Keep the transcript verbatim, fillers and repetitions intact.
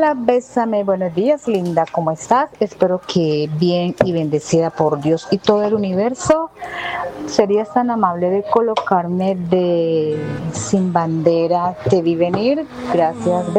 Hola, bésame, buenos días, linda, ¿cómo estás? Espero que bien y bendecida por Dios y todo el universo. ¿Serías tan amable de colocarme de Sin Bandera, Te Vi Venir? Gracias.